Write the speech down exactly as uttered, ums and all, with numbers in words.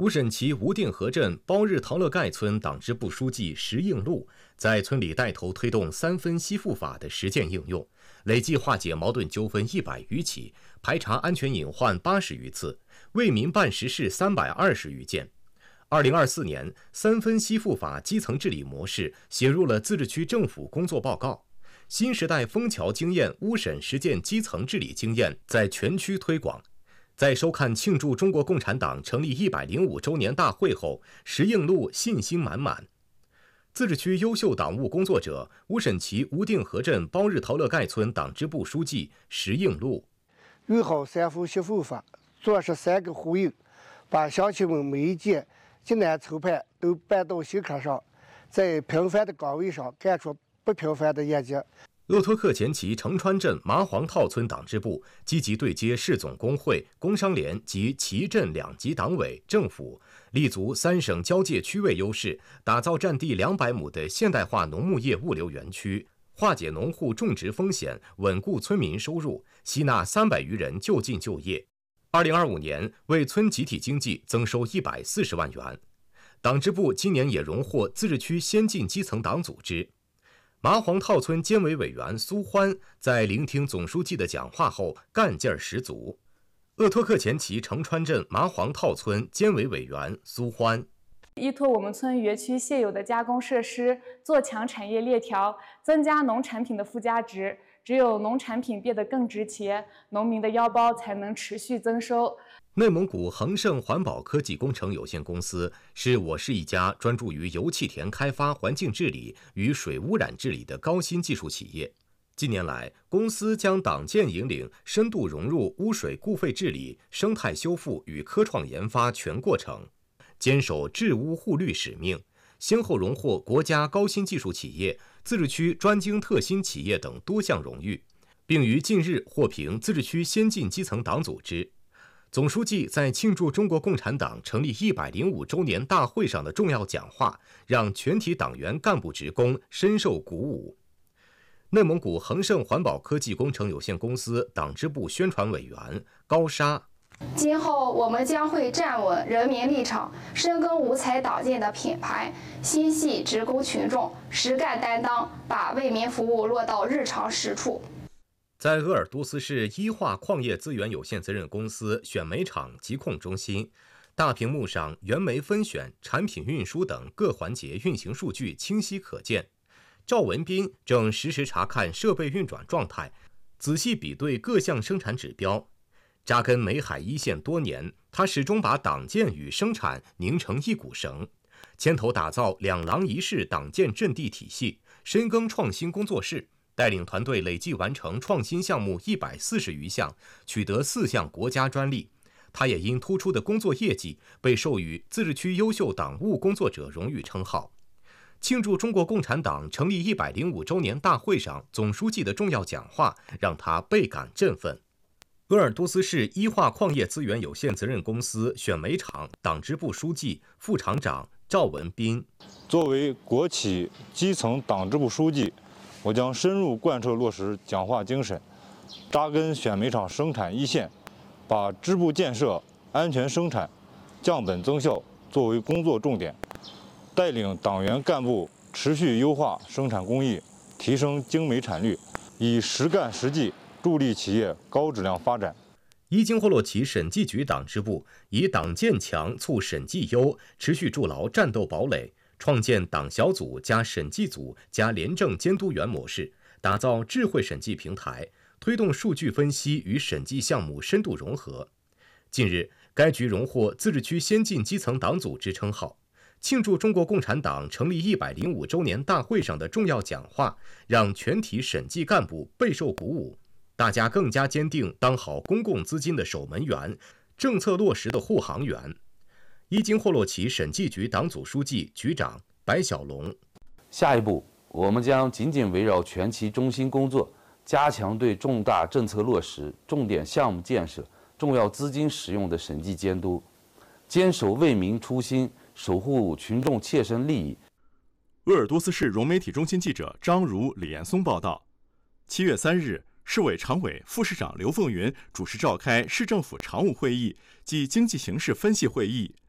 乌沈旗吴定河镇包日陶乐盖村党支部书记石应禄在村里带头推动三分析复法的实践应用，累计化解矛盾纠纷一百余起，排查安全隐患八十余次，为民办实事三百二十余件。二零二四年，三分析复法基层治理模式写入了自治区政府工作报告。新时代枫桥经验乌沈实践基层治理经验在全区推广。在收看庆祝中国共产党成立一百零五周年大会后，石应禄信心满满。自治区优秀党务工作者、乌沈旗吴定河镇包日陶乐盖村党支部书记石应禄， 用好三分析复法，做实三个呼应，把乡亲们每一件艰难筹盼都办到心坎上，在平凡的岗位上干出不平凡的业绩。 鄂托克前旗城川镇麻黄套村党支部积极对接市总工会、工商联及旗镇两级党委政府，立足三省交界区位优势，打造占地两百亩的现代化农牧业物流园区，化解农户种植风险，稳固村民收入，吸纳三百余人就近就业。二零二五年为村集体经济增收一百四十万元。党支部今年也荣获自治区先进基层党组织。麻黄套村监委委员苏欢在聆听总书记的讲话后，干劲儿十足。鄂托克前旗城川镇麻黄套村监委委员苏欢， 依托我们村园区现有的加工设施，做强产业链条，增加农产品的附加值。只有农产品变得更值钱，农民的腰包才能持续增收。 内蒙古恒盛环保科技工程有限公司是我市一家专注于油气田开发、环境治理与水污染治理的高新技术企业。近年来，公司将党建引领深度融入污水固废治理、生态修复与科创研发全过程，坚守治污护绿使命，先后荣获国家高新技术企业、自治区专精特新企业等多项荣誉，并于近日获评自治区先进基层党组织。总书记在庆祝中国共产党成立一百零五周年大会上的重要讲话，让全体党员干部职工深受鼓舞。内蒙古恒盛环保科技工程有限公司党支部宣传委员高沙， 今后我们将会站稳人民立场，深耕五彩党建的品牌，心系职工群众，实干担当，把为民服务落到日常实处。 在鄂尔多斯市一化矿业资源有限责任公司选煤厂疾控中心，大屏幕上原煤分选、产品运输等各环节运行数据清晰可见。赵文斌正实时查看设备运转状态，仔细比对各项生产指标。扎根煤海一线多年，他始终把党建与生产拧成一股绳，牵头打造两廊一室党建阵地体系，深耕创新工作室，带领团队累计完成创新项目一百四十余项，取得四项国家专利。他也因突出的工作业绩被授予自治区优秀党务工作者荣誉称号。庆祝中国共产党成立一百零五周年大会上，总书记的重要讲话让他倍感振奋。鄂尔多斯市一化矿业资源有限责任公司选煤厂党支部书记、副厂长赵文斌， 作为国企基层党支部书记，我将深入贯彻落实讲话精神，扎根选煤厂生产一线，把支部建设、安全生产、降本增效作为工作重点，带领党员干部持续优化生产工艺，提升精煤产率，以实干实际助力企业高质量发展。 伊金霍洛旗审计局党支部以党建强促审计优，持续筑牢战斗堡垒，创建党小组加审计组加廉政监督员模式，打造智慧审计平台，推动数据分析与审计项目深度融合。近日，该局荣获自治区先进基层党组织称号。庆祝中国共产党成立一百零五周年大会上的重要讲话，让全体审计干部备受鼓舞，大家更加坚定当好公共资金的守门员，政策落实的护航员。伊金霍洛旗审计局党组书记、局长白小龙， 下一步，我们将紧紧围绕全旗中心工作，加强对重大政策落实、重点项目建设、重要资金使用的审计监督，坚守为民初心，守护群众切身利益。 鄂尔多斯市融媒体中心记者张如、李岩松报道。七月三日，市委常委、副市长刘凤云主持召开市政府常务会议暨经济形势分析会议，